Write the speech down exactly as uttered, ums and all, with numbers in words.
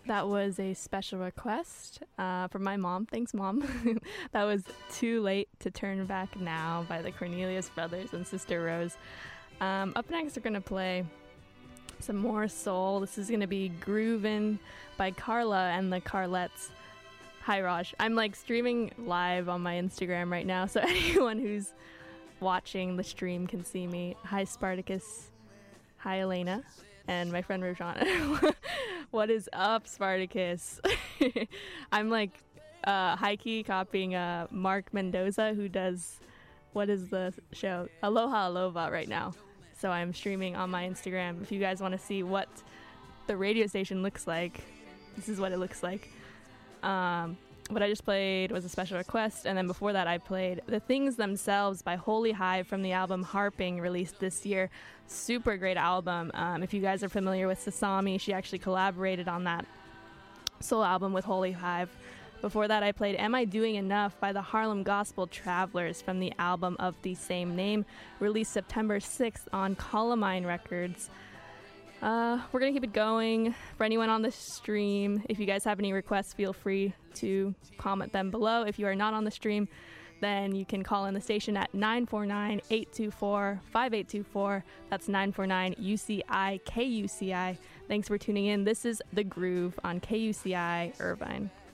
That was a special request uh, from my mom. Thanks, Mom. That was Too Late to Turn Back Now by the Cornelius Brothers and Sister Rose. Um, up next, we're going to play some more soul. This is going to be Groovin' by Carla and the Carlettes. Hi, Raj. I'm like streaming live on my Instagram right now, so anyone who's watching the stream can see me. Hi, Spartacus. Hi, Elena. And my friend Rojana. What is up, Spartacus? I'm like uh, high-key copying uh, Mark Mendoza, who does, what is the show? Aloha Aloha right now. So I'm streaming on my Instagram. If you guys want to see what the radio station looks like, this is what it looks like. Um, what I just played was a special request, and then before that I played The Things Themselves by Holy Hive from the album Harping, released this year. Super great album. Um, if you guys are familiar with Sasami, she actually collaborated on that solo album with Holy Hive. Before that I played Am I Doing Enough by the Harlem Gospel Travelers from the album of the same name, released September sixth on Columbine Records. Uh, we're going to keep it going. For anyone on the stream, if you guys have any requests, feel free to comment them below. If you are not on the stream, then you can call in the station at nine four nine, eight two four, five eight two four. That's nine four nine U C I K U C I. Thanks for tuning in. This is The Groove on K U C I Irvine.